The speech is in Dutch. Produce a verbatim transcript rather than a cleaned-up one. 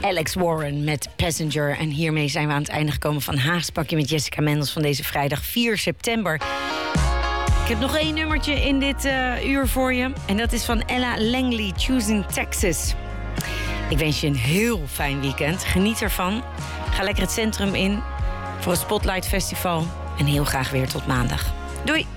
Alex Warren met Passenger. En hiermee zijn we aan het einde gekomen van Haagspakje met Jessica Mendels van deze vrijdag vier september. Ik heb nog één nummertje in dit uh, uur voor je. En dat is van Ella Langley, Choosing Texas. Ik wens je een heel fijn weekend. Geniet ervan. Ga lekker het centrum in voor het Spotlight Festival. En heel graag weer tot maandag. Doei!